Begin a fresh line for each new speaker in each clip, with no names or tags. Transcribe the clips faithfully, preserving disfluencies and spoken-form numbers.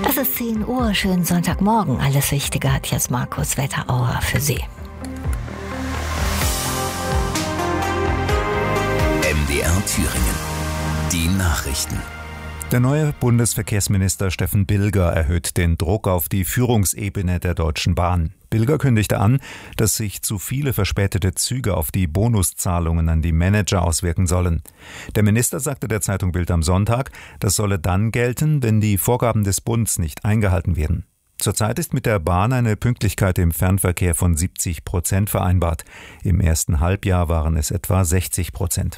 Es ist zehn Uhr, schönen Sonntagmorgen. Alles Wichtige hat jetzt Markus Wetterauer für Sie.
M D R Thüringen. Die Nachrichten.
Der neue Bundesverkehrsminister Steffen Bilger erhöht den Druck auf die Führungsebene der Deutschen Bahn. Bilger kündigte an, dass sich zu viele verspätete Züge auf die Bonuszahlungen an die Manager auswirken sollen. Der Minister sagte der Zeitung Bild am Sonntag, das solle dann gelten, wenn die Vorgaben des Bundes nicht eingehalten werden. Zurzeit ist mit der Bahn eine Pünktlichkeit im Fernverkehr von siebzig Prozent vereinbart. Im ersten Halbjahr waren es etwa sechzig Prozent.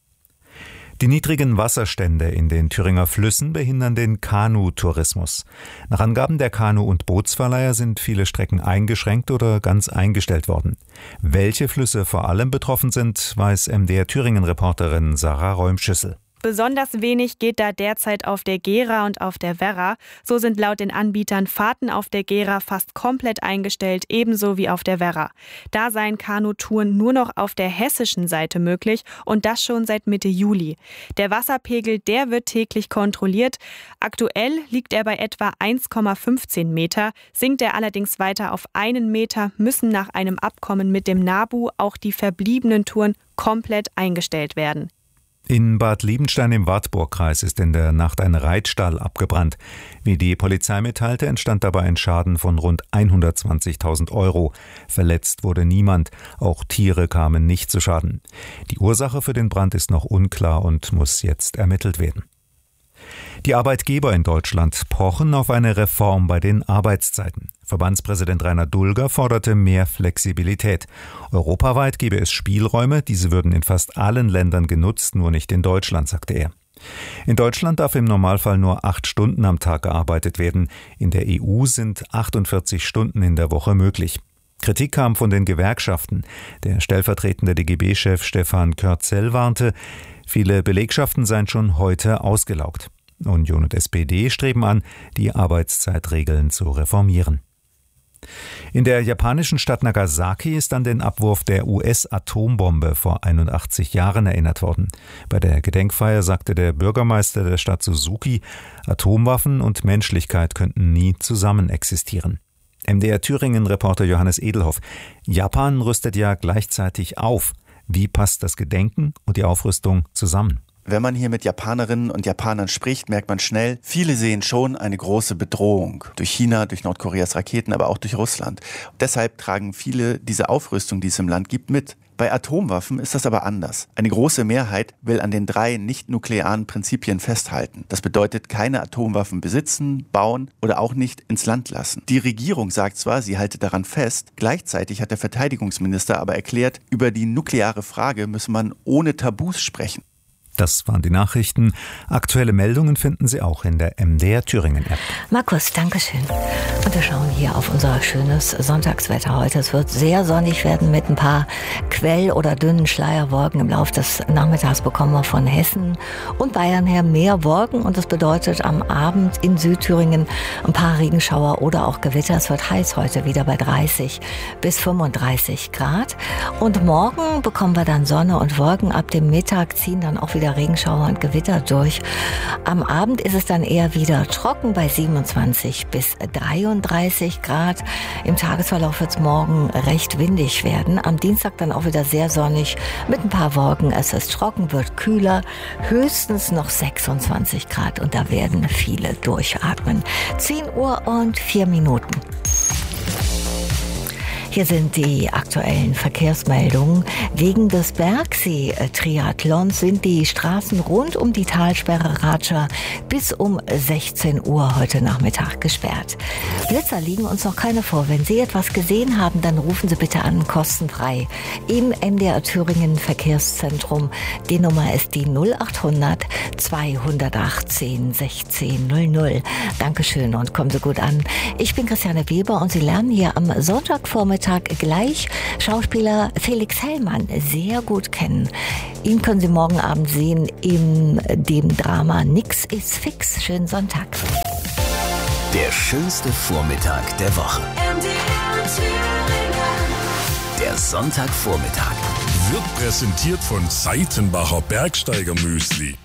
Die niedrigen Wasserstände in den Thüringer Flüssen behindern den Kanutourismus. Nach Angaben der Kanu- und Bootsverleiher sind viele Strecken eingeschränkt oder ganz eingestellt worden. Welche Flüsse vor allem betroffen sind, weiß M D R Thüringen-Reporterin Sarah Räumschüssel.
Besonders wenig geht da derzeit auf der Gera und auf der Werra. So sind laut den Anbietern Fahrten auf der Gera fast komplett eingestellt, ebenso wie auf der Werra. Da seien Kanutouren nur noch auf der hessischen Seite möglich und das schon seit Mitte Juli. Der Wasserpegel, der wird täglich kontrolliert. Aktuell liegt er bei etwa eins Komma fünfzehn Meter. Sinkt er allerdings weiter auf einen Meter, müssen nach einem Abkommen mit dem NABU auch die verbliebenen Touren komplett eingestellt werden.
In Bad Liebenstein im Wartburgkreis ist in der Nacht ein Reitstall abgebrannt. Wie die Polizei mitteilte, entstand dabei ein Schaden von rund hundertzwanzigtausend Euro. Verletzt wurde niemand, auch Tiere kamen nicht zu Schaden. Die Ursache für den Brand ist noch unklar und muss jetzt ermittelt werden. Die Arbeitgeber in Deutschland pochen auf eine Reform bei den Arbeitszeiten. Verbandspräsident Rainer Dulger forderte mehr Flexibilität. Europaweit gebe es Spielräume, diese würden in fast allen Ländern genutzt, nur nicht in Deutschland, sagte er. In Deutschland darf im Normalfall nur acht Stunden am Tag gearbeitet werden. In der E U sind achtundvierzig Stunden in der Woche möglich. Kritik kam von den Gewerkschaften. Der stellvertretende D G B-Chef Stefan Körzel warnte, viele Belegschaften seien schon heute ausgelaugt. Union und S P D streben an, die Arbeitszeitregeln zu reformieren. In der japanischen Stadt Nagasaki ist an den Abwurf der U S-Atombombe vor einundachtzig Jahren erinnert worden. Bei der Gedenkfeier sagte der Bürgermeister der Stadt Suzuki, Atomwaffen und Menschlichkeit könnten nie zusammen existieren. M D R Thüringen-Reporter Johannes Edelhoff. Japan rüstet ja gleichzeitig auf. Wie passt das Gedenken und die Aufrüstung zusammen?
Wenn man hier mit Japanerinnen und Japanern spricht, merkt man schnell, viele sehen schon eine große Bedrohung durch China, durch Nordkoreas Raketen, aber auch durch Russland. Und deshalb tragen viele diese Aufrüstung, die es im Land gibt, mit. Bei Atomwaffen ist das aber anders. Eine große Mehrheit will an den drei nicht-nuklearen Prinzipien festhalten. Das bedeutet, keine Atomwaffen besitzen, bauen oder auch nicht ins Land lassen. Die Regierung sagt zwar, sie halte daran fest, gleichzeitig hat der Verteidigungsminister aber erklärt, über die nukleare Frage müsse man ohne Tabus sprechen.
Das waren die Nachrichten. Aktuelle Meldungen finden Sie auch in der M D R Thüringen-App.
Markus, danke schön. Und wir schauen hier auf unser schönes Sonntagswetter heute. Es wird sehr sonnig werden mit ein paar Quell- oder dünnen Schleierwolken. Im Laufe des Nachmittags bekommen wir von Hessen und Bayern her mehr Wolken. Und das bedeutet am Abend in Südthüringen ein paar Regenschauer oder auch Gewitter. Es wird heiß heute wieder bei dreißig bis fünfunddreißig Grad. Und morgen bekommen wir dann Sonne und Wolken. Ab dem Mittag ziehen dann auch wieder Regenschauer und Gewitter durch. Am Abend ist es dann eher wieder trocken bei siebenundzwanzig bis dreiunddreißig Grad. Im Tagesverlauf wird es morgen recht windig werden. Am Dienstag dann auch wieder sehr sonnig mit ein paar Wolken. Es ist trocken, wird kühler, höchstens noch sechsundzwanzig Grad und da werden viele durchatmen. zehn Uhr und vier Minuten. Hier sind die aktuellen Verkehrsmeldungen. Wegen des Bergsee-Triathlons sind die Straßen rund um die Talsperre Ratscha bis um sechzehn Uhr heute Nachmittag gesperrt. Blitzer liegen uns noch keine vor. Wenn Sie etwas gesehen haben, dann rufen Sie bitte an, kostenfrei, im M D R Thüringen Verkehrszentrum. Die Nummer ist die null achthundert zweihundertachtzehn sechzehn null null. Dankeschön und kommen Sie gut an. Ich bin Christiane Weber und Sie lernen hier am Sonntagvormittag gleich Schauspieler Felix Hellmann sehr gut kennen. Ihn können Sie morgen Abend sehen in dem Drama Nix ist fix. Schönen Sonntag.
Der schönste Vormittag der Woche. Der Sonntagvormittag
wird präsentiert von Seitenbacher Bergsteiger Müsli.